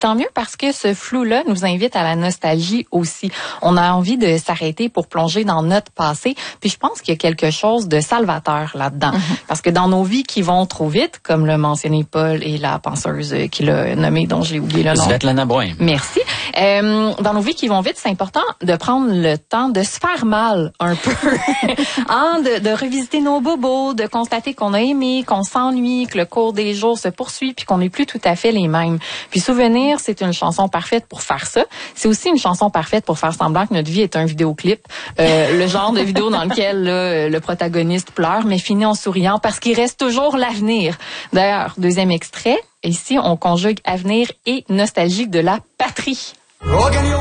Tant mieux parce que ce flou-là nous invite à la nostalgie aussi. On a envie de s'arrêter pour plonger dans notre passé. Puis je pense qu'il y a quelque chose de salvateur là-dedans. Parce que dans nos vies qui vont trop vite, comme l'a mentionné Paul et la penseuse qui l'a nommée, dont j'ai oublié le nom. Svetlana Boym. Merci. Dans nos vies qui vont vite, c'est important de prendre le temps de se faire mal un peu. de revisiter nos bobos, de constater qu'on a aimé, qu'on s'ennuie, que le cours des jours se poursuit puis qu'on n'est plus tout à fait les mêmes. Puis Souvenir, c'est une chanson parfaite pour faire ça. C'est aussi une chanson parfaite pour faire semblant que notre vie est un vidéoclip. Le genre de vidéo dans lequel le protagoniste pleure mais finit en souriant parce qu'il reste toujours l'avenir. D'ailleurs, deuxième extrait, ici on conjugue avenir et nostalgie de la patrie.